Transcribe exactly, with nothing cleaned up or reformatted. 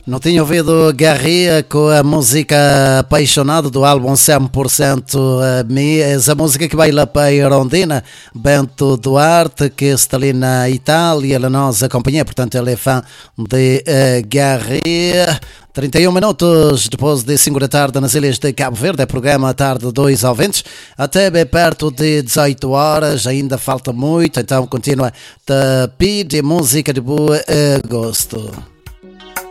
Não tinha ouvido Garria com a música apaixonada do álbum cem por cento Me, essa música que vai lá para a Rondina, Bento Duarte, que está ali na Itália, ele nos acompanha, portanto ele é fã de uh, Garria. trinta e um minutos depois de cinco da tarde nas ilhas de Cabo Verde, é programa Tarde dois ouvintes, até bem perto de dezoito horas, ainda falta muito, então continua a pedir música de boa gosto.